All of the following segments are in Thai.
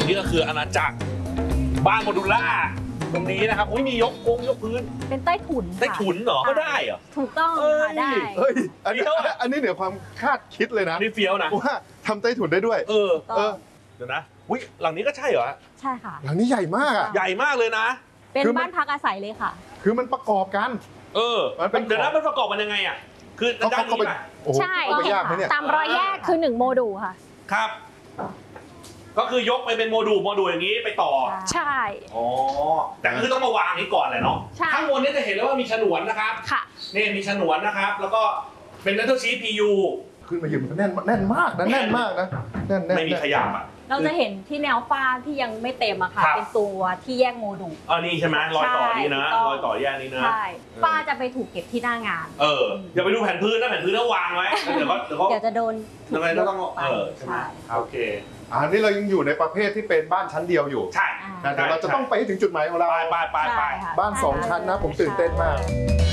นี่ก็คืออาณาจักรบ้านโมดูล่าตรงนี้นะครับมียกพื้นเป็นใต้ถุนใต้ถุนเหรอก็ได้เหรอถูกต้องค่ะได้เฮ้ยอันนี้เหนือความคาดคิดเลยนะนี่เฟี้ยวนะว่าทำใต้ถุนได้ด้วยเดี๋ยวนะหลังนี้ก็ใช่เหรอใช่ค่ะหลังนี้ใหญ่มากใหญ่มากเลยนะเป็นบ้านพักอาศัยเลยค่ะคือมันประกอบกันมันเป็นเดี๋ยวนะมันประกอบกันยังไงอ่ะคือด้านนี้ป่ะใช่ตามรอยแยกคือ1โมดูลค่ะครับก็คือยกไปเป็นโมดูลอย่างนี้ไปต่อใช่แต่คือต้องมาวางนี้ก่อนแหละเนาะข้างบนนี้จะเห็นแล้วว่ามีฉนวนนะครับค่ะนี่มีฉนวนนะครับแล้วก็เป็นเมทัลชีท PU ขึ้นมายืนมันแน่นมากนะแน่นมากนะแน่นไม่มีขยับอ่ะเราจะเห็นที่แนวฟ้าที่ยังไม่เต็มอะค่ะเป็นตัวที่แยกโมดูลนี่ใช่ไหมรอยต่อนี้นะรอยต่อแยกนี้นะใช่ฟ้าจะไปถูกเก็บที่หน้างานอย่าไปดูแผ่นพื้นนะแผ่นพื้นต้องวางไว้เดี๋ยวจะโดนยังไงก็ต้องใช่ไหมโอเคนี่เรายังอยู่ในประเภทที่เป็นบ้านชั้นเดียวอยู่ใช่แต่เราจะต้องไปถึงจุดหมายของเราไปบ้าน2ชั้นนะผมตื่นเต้นมาก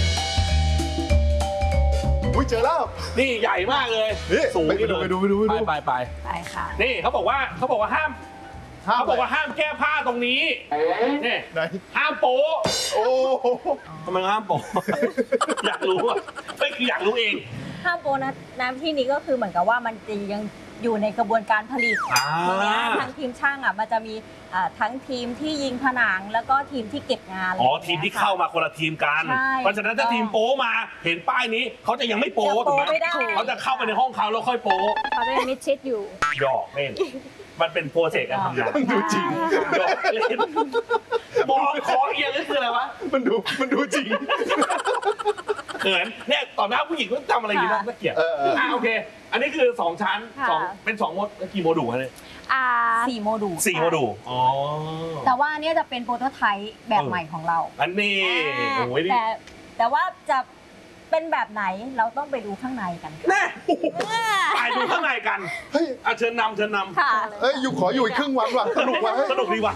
เจอแล้วนี่ใหญ่มากเลยสูงไปดูไปค่ะนี่เขาบอกว่าห้ามแก้ผ้าตรงนี้นี่ห้ามโป๊โอ้ทำไมห้ามโป๊อยากรู้อ่ะไม่คืออยากรู้เองห้ามโป๊น้ำที่นี้ก็คือเหมือนกับว่ามันยังอยู่ในกระบวนการผลิตทางทีมช่างมันจะมีทั้งทีมที่ยิงผนังแล้วก็ทีมที่เก็บงานทีมที่เข้ามาคนละทีมกันเพราะฉะนั้นถ้าทีมโป๊มาเห็นป้ายนี้เขาจะยังไม่โป๊ถูกไหมเขาจะเข้าไปในห้องเขาแล้วค่อยโป๊เขาจะยังมิดชิดอยู่หยอกเล่นมันเป็นโปรเซสการทำงานดูจริงหยอกเล่นมองคอเอียงนี่คืออะไรวะมันดูจริงเขินเนี่ยต่อหน้าผู้หญิงก็ทำอะไรอย่างนี้น่าเกลียดโอเคอันนี้คือ2ชั้นเป็น2โมดูลกี่โมดูลเนี่ย 4 โมดูล 4 โมดูลแต่ว่านี่จะเป็นโปรโตไทป์แบบใหม่ของเราอันนี้แต่ว่าจะเป็นแบบไหนเราต้องไปดูข้างในกันแน่ไปดูข้างในกันเฮ้ยเชิญนำค่ะขออยู่อีกครึ่งวันว่ะสนุกดีว่ะ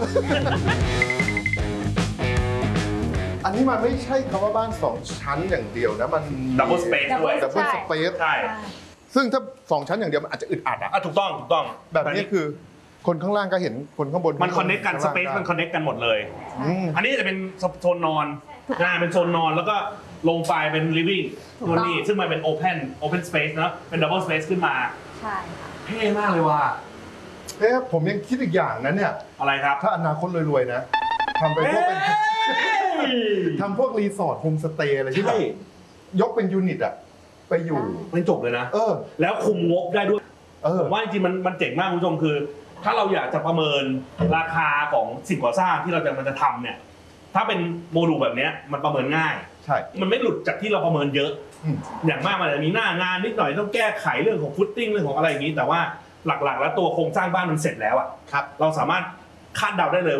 อันนี้มันไม่ใช่คำว่าบ้าน2ชั้นอย่างเดียวนะมันดับเบิลสเปซด้วยดับเบิลสเปซใช่ซึ่งถ้า2ชั้นอย่างเดียวมันอาจจะอึดอัดถูกต้องแบบนี้คือคนข้างล่างก็เห็นคนข้างบนมันคอนเนคกันสเปซมันคอนเนคกันหมดเลยอันนี้จะเป็นโซนนอนเป็นโซนนอนแล้วก็ลงไปเป็น living ตัวนี้ซึ่งมันเป็น open space นะเป็น double space ขึ้นมาใช่เท่มากเลยว่ะผมยังคิดอีกอย่างนั้นเนี่ยอะไรครับถ้าอนาคตรวยๆนะทำไปพวกเป็นทำพวกรีสอร์ทโฮมสเตย์อะไรที่แบบยกเป็นยูนิตอะไปอยู่มันจบเลยนะแล้วคุมงบได้ด้วยผมว่าจริงๆมันเจ๋งมากคุณผู้ชมคือถ้าเราอยากจะประเมินราคาของสิ่งก่อสร้างที่เราจะทำเนี่ยถ้าเป็นโมดูลแบบนี้มันประเมินง่ายใช่มันไม่หลุดจากที่เราประเมินเยอะอย่างมากมันจะมีหน้างานนิดหน่อยต้องแก้ไขเรื่องของฟุตติ้งเรื่องของอะไรอย่างนี้แต่ว่าหลักๆแล้วตัวโครงสร้างบ้านมันเสร็จแล้วเราสามารถคาดเดาได้เลย